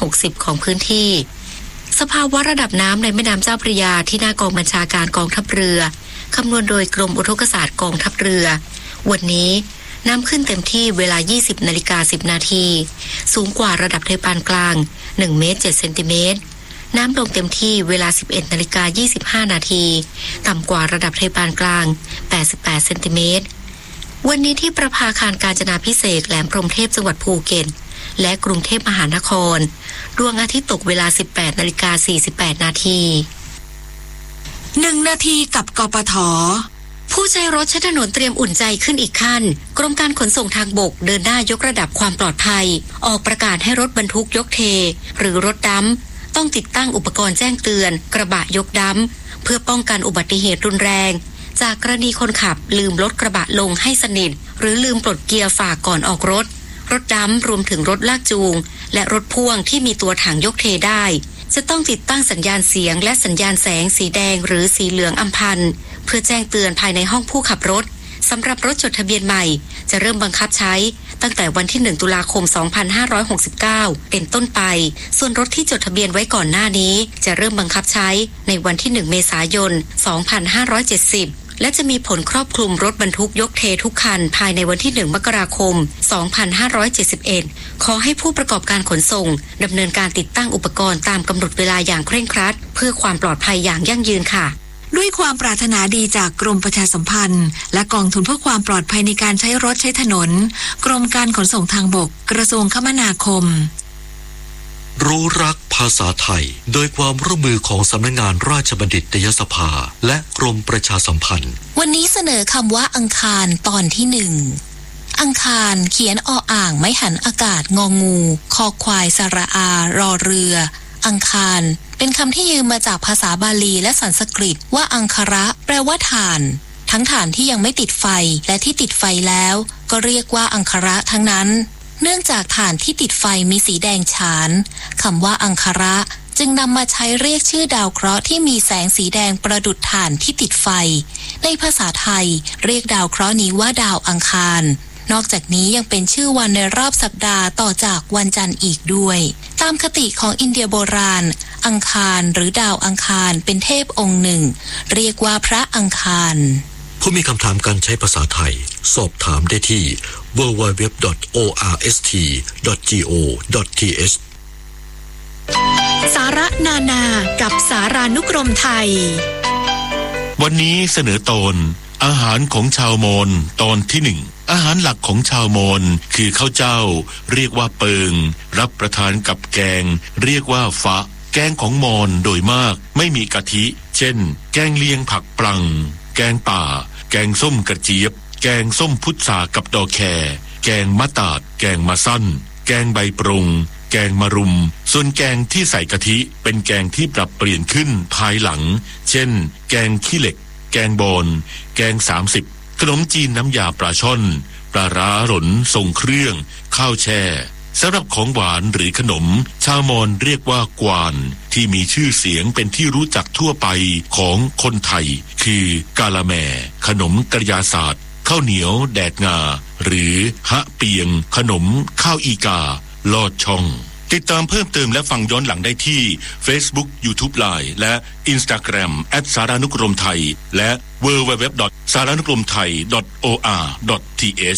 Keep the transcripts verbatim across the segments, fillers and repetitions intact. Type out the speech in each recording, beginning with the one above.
กสิบของพื้นที่สภาวะระดับน้ำในแม่น้ำเจ้าพระยาที่หน้ากองบัญชาการกองทัพเรือคำนวณโดยกรมอุทกศาสตร์กองทัพเรือวันนี้น้ำขึ้นเต็มที่เวลา ยี่สิบนาฬิกาสิบนาทีสูงกว่าระดับทะเลปานกลางหนึ่งเมตรเจ็ดเซนติเมตรน้ำลงเต็มที่เวลา สิบเอ็ดนาฬิกายี่สิบห้านาทีต่ำกว่าระดับทะเลปานกลางแปดสิบแปดเซนติเมตรวันนี้ที่ประภาคารกาญจนาภิเษกแหลมพรหมเทพจังหวัดภูเก็ตและกรุงเทพมหานครดวงอาทิตย์ตกเวลา สิบแปดนาฬิกาสี่สิบแปดนาทีหนึ่งนาทีกับกปท. ผู้ใช้รถใช้ถนนเตรียมอุ่นใจขึ้นอีกขั้นกรมการขนส่งทางบกเดินหน้ายกระดับความปลอดภัยออกประกาศให้รถบรรทุกยกเทหรือรถดัมป์ต้องติดตั้งอุปกรณ์แจ้งเตือนกระบะยกดัมป์เพื่อป้องกันอุบัติเหตุรุนแรงจากกรณีคนขับลืมรถกระบะลงให้สนิทหรือลืมปลดเกียร์ฝากก่อนออกรถรถดัมป์รวมถึงรถลากจูงและรถพ่วงที่มีตัวถังยกเทได้จะต้องติดตั้งสัญญาณเสียงและสัญญาณแสงสีแดงหรือสีเหลืองอัมพันธ์เพื่อแจ้งเตือนภายในห้องผู้ขับรถสำหรับรถจดทะเบียนใหม่จะเริ่มบังคับใช้ตั้งแต่วันที่หนึ่งตุลาคมสองพันห้าร้อยหกสิบเก้าเป็นต้นไปส่วนรถที่จดทะเบียนไว้ก่อนหน้านี้จะเริ่มบังคับใช้ในวันที่หนึ่งเมษายนสองพันห้าร้อยเจ็ดสิบและจะมีผลครอบคลุมรถบรรทุกยกเททุกคันภายในวันที่หนึ่งมกราคมสองพันห้าร้อยเจ็ดสิบเอ็ดขอให้ผู้ประกอบการขนส่งดำเนินการติดตั้งอุปกรณ์ตามกำหนดเวลาอย่างเคร่งครัดเพื่อความปลอดภัยอย่างยั่งยืนค่ะด้วยความปรารถนาดีจากกรมประชาสัมพันธ์และกองทุนเพื่อความปลอดภัยในการใช้รถใช้ถนนกรมการขนส่งทางบกกระทรวงคมนาคมรู้รักภาษาไทยโดยความร่วมมือของสำนักงานราชบัณฑิตยสภาและกรมประชาสัมพันธ์วันนี้เสนอคำว่าอังคารตอนที่หนึ่งอังคารเขียนออ่างไม่หันอากาศงองูคอควายสระอารอเรืออังคารเป็นคำที่ยืมมาจากภาษาบาลีและสันสกฤตว่าอังคาระแปลว่าถ่านทั้งถ่านที่ยังไม่ติดไฟและที่ติดไฟแล้วก็เรียกว่าอังคาระทั้งนั้นเนื่องจากถ่านที่ติดไฟมีสีแดงฉานคำว่าอังคาระจึงนำมาใช้เรียกชื่อดาวเคราะห์ที่มีแสงสีแดงประดุจถ่านที่ติดไฟในภาษาไทยเรียกดาวเคราะห์นี้ว่าดาวอังคารนอกจากนี้ยังเป็นชื่อวันในรอบสัปดาห์ต่อจากวันจันทร์อีกด้วยตามคติของอินเดียโบราณอังคารหรือดาวอังคารเป็นเทพองค์หนึ่งเรียกว่าพระอังคารผู้มีคำถามการใช้ภาษาไทยสอบถามได้ที่ ดับเบิลยู ดับเบิลยู ดับเบิลยู ดอท โอ อาร์ เอส ที ดอท จี โอ ดอท ที เอชสาระนานากับสารานุกรมไทยวันนี้เสนอตอนอาหารของชาวมอญตอนที่หนึ่งอาหารหลักของชาวมอญคือข้าวเจ้าเรียกว่าเปิงรับประทานกับแกงเรียกว่าฝะแกงของมอญโดยมากไม่มีกะทิเช่นแกงเลียงผักปลังแกงป่าแกงส้มกระเจี๊ยบแกงส้มพุทรากับดอกแคแกงมะตาดแกงมะสั้นแกงใบปรุงแกงมะรุมส่วนแกงที่ใส่กะทิเป็นแกงที่ปรับเปลี่ยนขึ้นภายหลังเช่นแกงขี้เหล็กแกงบอนแกงสามสิบขนมจีนน้ำยาปลาช่อนปลาร้าหลนทรงเครื่องข้าวแช่สำหรับของหวานหรือขนมชาวมอญเรียกว่ากวานที่มีชื่อเสียงเป็นที่รู้จักทั่วไปของคนไทยคือกาละแมขนมกระยาศาสตร์ข้าวเหนียวแดกงาหรือฮะเปียงขนมข้าวอีกาลอดช่องติดตามเพิ่มเติมและฟังย้อนหลังได้ที่ Facebook YouTube Line และ Instagram แอท สารานุกรมไทยและ ดับเบิลยู ดับเบิลยู ดับเบิลยู ดอท สารานุกรมไทย ดอท โอ อาร์ ดอท ที เอช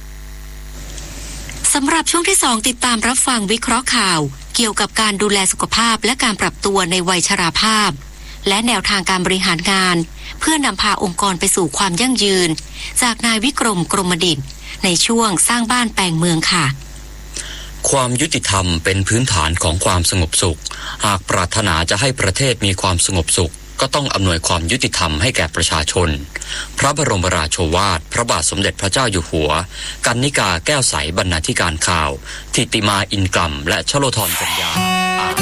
สำหรับช่วงที่สองติดตามรับฟังวิเคราะห์ข่าวเกี่ยวกับการดูแลสุขภาพและการปรับตัวในวัยชราภาพและแนวทางการบริหารงานเพื่อนำพาองค์กรไปสู่ความยั่งยืนจากนายวิกรมกรมดิษฐ์ในช่วงสร้างบ้านแปลงเมืองค่ะความยุติธรรมเป็นพื้นฐานของความสงบสุขหากปรารถนาจะให้ประเทศมีความสงบสุขก็ต้องอำนวยความยุติธรรมให้แก่ประชาชนพระบรมราโชวาทพระบาทสมเด็จพระเจ้าอยู่หัวกรรณิกาแก้วใสบรรณาธิการข่าวทิติมาอินกลัมและชโลธรปัญญา